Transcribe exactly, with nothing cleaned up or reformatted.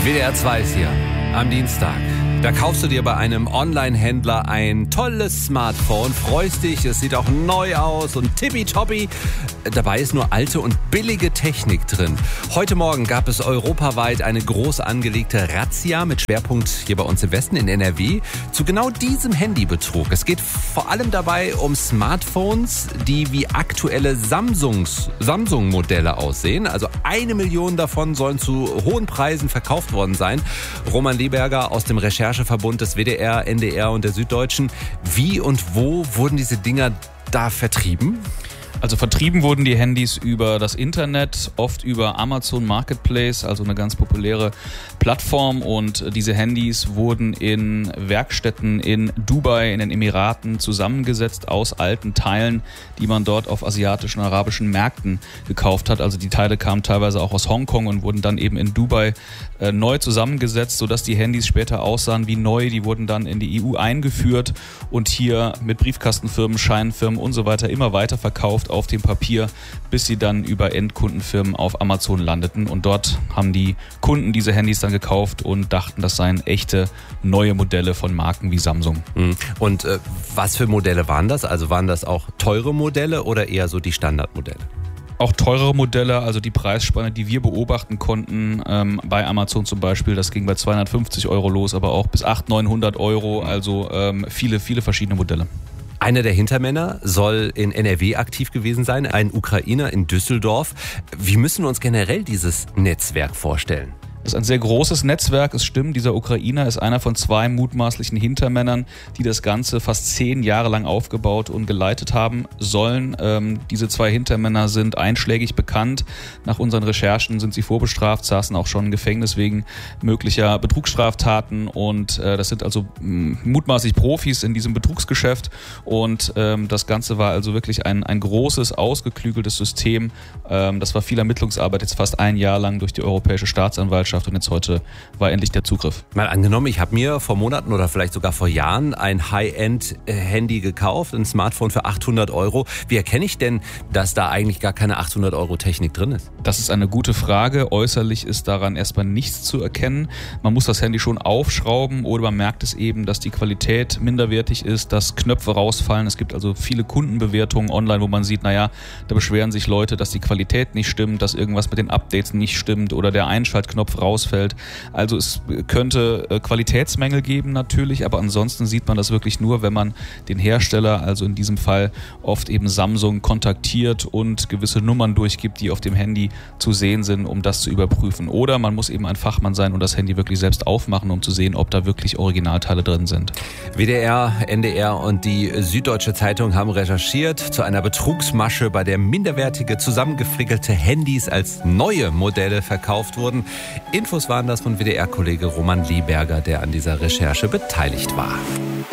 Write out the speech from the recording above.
W D R zwei ist hier am Dienstag. Da kaufst du dir bei einem Online-Händler ein tolles Smartphone, freust dich, es sieht auch neu aus und tippitoppi. Dabei ist nur alte und billige Technik drin. Heute Morgen gab es europaweit eine groß angelegte Razzia mit Schwerpunkt hier bei uns im Westen in N R W zu genau diesem Handybetrug. Es geht vor allem dabei um Smartphones, die wie aktuelle Samsungs, Samsung-Modelle aussehen. Also eine Million davon sollen zu hohen Preisen verkauft worden sein. Roman Lieberger aus dem Rechercheverbund des W D R, N D R und der Süddeutschen. Wie und wo wurden diese Dinger da vertrieben? Also vertrieben wurden die Handys über das Internet, oft über Amazon Marketplace, also eine ganz populäre Plattform. Und diese Handys wurden in Werkstätten in Dubai, in den Emiraten zusammengesetzt aus alten Teilen, die man dort auf asiatischen und arabischen Märkten gekauft hat. Also die Teile kamen teilweise auch aus Hongkong und wurden dann eben in Dubai äh, neu zusammengesetzt, sodass die Handys später aussahen wie neu. Die wurden dann in die E U eingeführt und hier mit Briefkastenfirmen, Scheinfirmen und so weiter immer weiter verkauft auf dem Papier, bis sie dann über Endkundenfirmen auf Amazon landeten. Und dort haben die Kunden diese Handys dann gekauft und dachten, das seien echte neue Modelle von Marken wie Samsung. Und äh, was für Modelle waren das? Also waren das auch teure Modelle oder eher so die Standardmodelle? Auch teurere Modelle, also die Preisspanne, die wir beobachten konnten, ähm, bei Amazon zum Beispiel, das ging bei zweihundertfünfzig Euro los, aber auch bis achthundert, neunhundert Euro, also ähm, viele, viele verschiedene Modelle. Einer der Hintermänner soll in N R W aktiv gewesen sein, ein Ukrainer in Düsseldorf. Wie müssen wir uns generell dieses Netzwerk vorstellen? Das ist ein sehr großes Netzwerk, es stimmt, dieser Ukrainer ist einer von zwei mutmaßlichen Hintermännern, die das Ganze fast zehn Jahre lang aufgebaut und geleitet haben sollen. Ähm, diese zwei Hintermänner sind einschlägig bekannt. Nach unseren Recherchen sind sie vorbestraft, saßen auch schon im Gefängnis wegen möglicher Betrugsstraftaten und äh, das sind also mh, mutmaßlich Profis in diesem Betrugsgeschäft und ähm, das Ganze war also wirklich ein, ein großes, ausgeklügeltes System. Ähm, das war viel Ermittlungsarbeit, jetzt fast ein Jahr lang durch die Europäische Staatsanwaltschaft. Und jetzt heute war endlich der Zugriff. Mal angenommen, ich habe mir vor Monaten oder vielleicht sogar vor Jahren ein High-End-Handy gekauft, ein Smartphone für achthundert Euro. Wie erkenne ich denn, dass da eigentlich gar keine achthundert Euro Technik drin ist? Das ist eine gute Frage. Äußerlich ist daran erstmal nichts zu erkennen. Man muss das Handy schon aufschrauben oder man merkt es eben, dass die Qualität minderwertig ist, dass Knöpfe rausfallen. Es gibt also viele Kundenbewertungen online, wo man sieht, naja, da beschweren sich Leute, dass die Qualität nicht stimmt, dass irgendwas mit den Updates nicht stimmt oder der Einschaltknopf rausfällt. Also es könnte Qualitätsmängel geben natürlich, aber ansonsten sieht man das wirklich nur, wenn man den Hersteller, also in diesem Fall oft eben Samsung, kontaktiert und gewisse Nummern durchgibt, die auf dem Handy zu sehen sind, um das zu überprüfen. Oder man muss eben ein Fachmann sein und das Handy wirklich selbst aufmachen, um zu sehen, ob da wirklich Originalteile drin sind. W D R, N D R und die Süddeutsche Zeitung haben recherchiert zu einer Betrugsmasche, bei der minderwertige, zusammengefrickelte Handys als neue Modelle verkauft wurden. Infos waren das von W D R-Kollege Roman Lieberger, der an dieser Recherche beteiligt war.